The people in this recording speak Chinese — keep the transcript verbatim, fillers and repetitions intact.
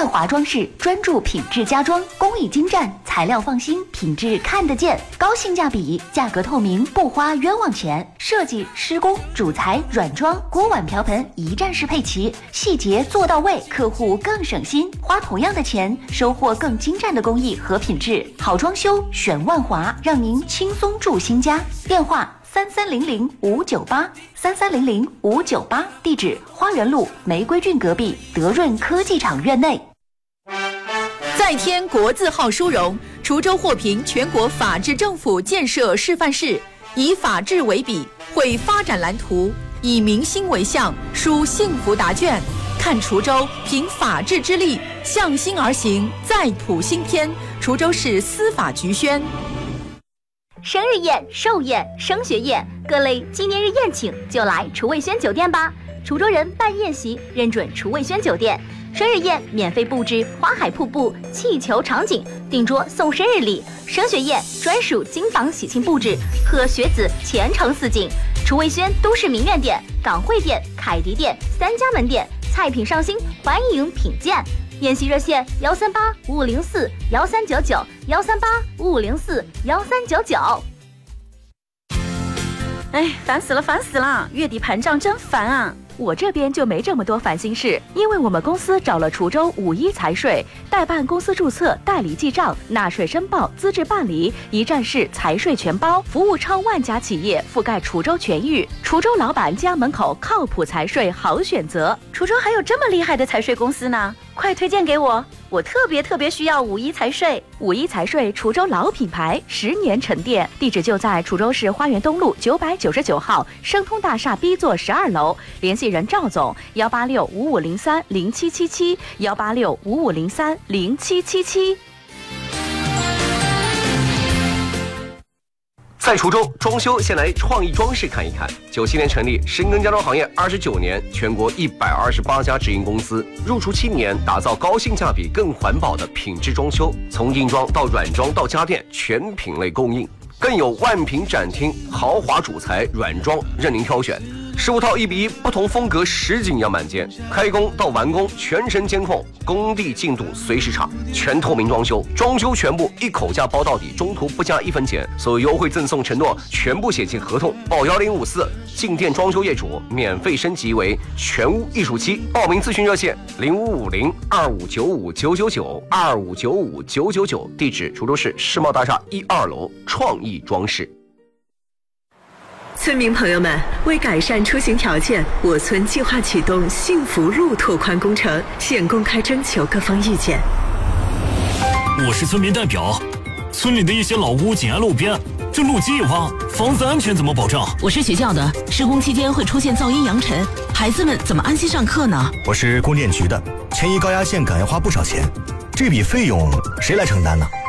万华装饰专注品质家装，工艺精湛，材料放心，品质看得见，高性价比，价格透明，不花冤枉钱。设计、施工、主材、软装、锅碗瓢盆一站式配齐，细节做到位，客户更省心，花同样的钱，收获更精湛的工艺和品质。好装修选万华，让您轻松住新家。电话三三零零五九八三三零零五九八，地址花园路玫瑰郡隔壁德润科技厂院内。 再添国字号殊荣，滁州获评全国法治政府建设示范市，以法治为笔，绘发展蓝图，以民心为向，书幸福答卷。看滁州凭法治之力，向心而行，再谱新篇。滁州市司法局宣。 生日宴、寿宴、升学宴，各类纪念日宴请就来楚味轩酒店吧。滁州人办宴席认准楚味轩酒店，生日宴免费布置花海瀑布、气球场景，订桌送生日礼；升学宴专属金榜喜庆布置，贺学子前程似锦。楚味轩都市名苑店、港汇店、凯迪店三家门店，菜品上新，欢迎品鉴。宴席热线幺三八五五零四幺三九九幺三八五五零四幺三九九。 哎，烦死了，烦死了！月底盘账真烦啊！我这边就没这么多烦心事，因为我们公司找了滁州五一财税，代办公司注册、代理记账、纳税申报、资质办理，一站式财税全包，服务超万家企业，覆盖滁州全域。滁州老板家门口靠谱财税好选择。滁州还有这么厉害的财税公司呢，快推荐给我！我特别特别需要五一财税。五一财税滁州老品牌，十年沉淀，地址就在滁州市花园东路九百九十九号升通大厦 B 座十二楼，联系人赵总幺八六五五零三零七七七幺八六五五零三零七七七。 在滁州装修，先来创意装饰看一看。九七年成立，深耕家装行业二十九年，全国一百二十八家直营公司，入驻七年，打造高性价比、更环保的品质装修，从硬装到软装到家电，全品类供应，更有万品展厅，豪华主材、软装任您挑选。十五套一比一，不同风格实景样板间，开工到完工全程监控，工地进度随时查，全透明装修，装修全部一口价包到底，中途不加一分钱，所有优惠赠送承诺全部写进合同，报幺零五四，进店装修业主免费升级为全屋艺术漆，报名咨询热线零五五零二五九五九九九二五九五九九九，地址滁州市世贸大厦一二楼创意装饰。 村民朋友们，为改善出行条件，我村计划启动幸福路拓宽工程，现公开征求各方意见。 我是村民代表，村里的一些老屋紧挨路边，这路基一挖，房子安全怎么保障？ 我是学校的，施工期间会出现噪音扬尘，孩子们怎么安心上课呢？ 我是供电局的，迁移高压线感要花不少钱，这笔费用谁来承担呢？